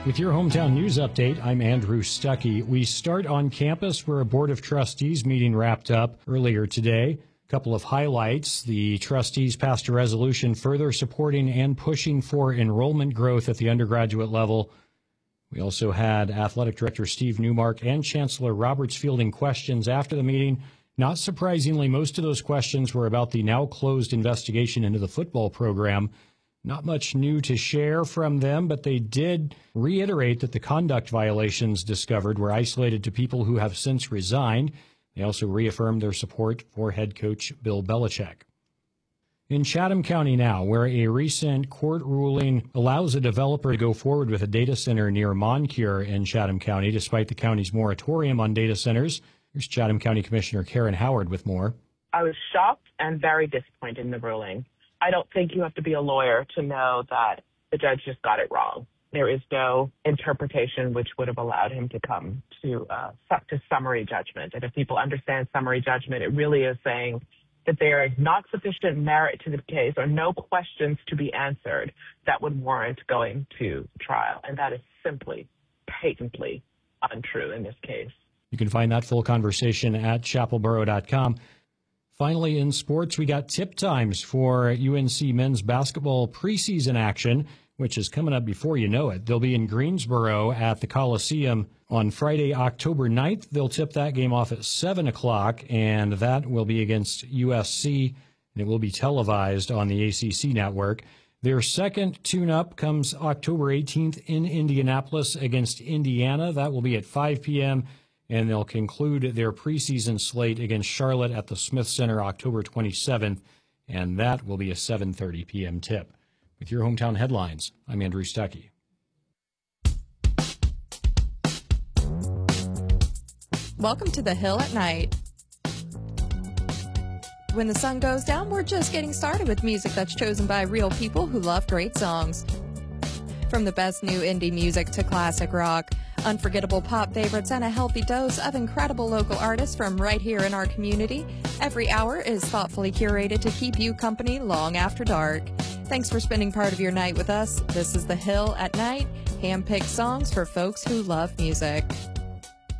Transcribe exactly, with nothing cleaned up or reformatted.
With your hometown news update, I'm Andrew Stuckey. We start on campus where a Board of Trustees meeting wrapped up earlier today. A couple of highlights. The trustees passed a resolution further supporting and pushing for enrollment growth at the undergraduate level. We also had Athletic Director Steve Newmark and Chancellor Roberts fielding questions after the meeting. Not surprisingly, most of those questions were about the now closed investigation into the football program. Not much new to share from them, but they did reiterate that the conduct violations discovered were isolated to people who have since resigned. They also reaffirmed their support for head coach Bill Belichick. In Chatham County now, where a recent court ruling allows a developer to go forward with a data center near Moncure in Chatham County, despite the county's moratorium on data centers. Here's Chatham County Commissioner Karen Howard with more. I was shocked and very disappointed in the ruling. I don't think you have to be a lawyer to know that the judge just got it wrong. There is no interpretation which would have allowed him to come to uh, to summary judgment. And if people understand summary judgment, it really is saying that there is not sufficient merit to the case or no questions to be answered that would warrant going to trial. And that is simply, patently untrue in this case. You can find that full conversation at chapel borough dot com. Finally, in sports, we got tip times for U N C men's basketball preseason action, which is coming up before you know it. They'll be in Greensboro at the Coliseum on Friday, October ninth. They'll tip that game off at seven o'clock, and that will be against U S C, and it will be televised on the A C C network. Their second tune-up comes October eighteenth in Indianapolis against Indiana. That will be at five p.m., and they'll conclude their preseason slate against Charlotte at the Smith Center October twenty-seventh, and that will be a seven thirty p.m. tip. With your hometown headlines, I'm Andrew Stuckey. Welcome to the Hill at Night. When the sun goes down, we're just getting started with music that's chosen by real people who love great songs. From the best new indie music to classic rock, unforgettable pop favorites, and a healthy dose of incredible local artists from right here in our community, every hour is thoughtfully curated to keep you company long after dark. Thanks for spending part of your night with us. This is The Hill at Night, hand-picked songs for folks who love music.